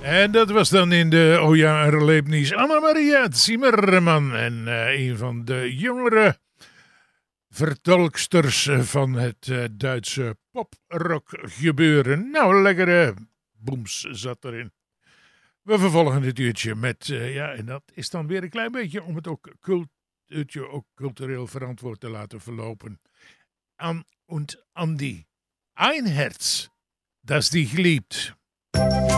En dat was dan in de Oh ja, Erlebnis Anna-Maria Zimmerman. En een van de jongere vertolksters van het Duitse pop-rock gebeuren. Nou, lekkere booms zat erin. We vervolgen het uurtje met, en dat is dan weer een klein beetje om het ook uurtje ook cultureel verantwoord te laten verlopen. An und Andi. Ein Herz, das dich liebt.